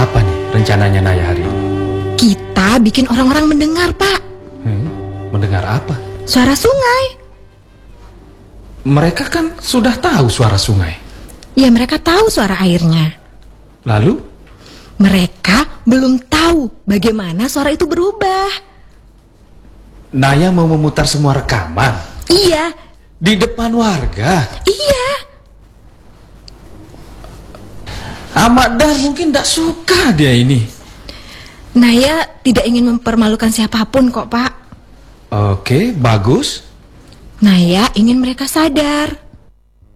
Apa nih rencananya Naya hari ini? Kita bikin orang-orang mendengar, Pak. Mendengar apa? Suara sungai. Mereka kan sudah tahu suara sungai. Ya, mereka tahu suara airnya. Lalu? Mereka belum tahu bagaimana suara itu berubah. Naya mau memutar semua rekaman? Iya. Di depan warga? Iya. Ahmad Dan mungkin tidak suka dia ini. Naya tidak ingin mempermalukan siapapun kok, Pak. Oke, bagus. Naya ingin mereka sadar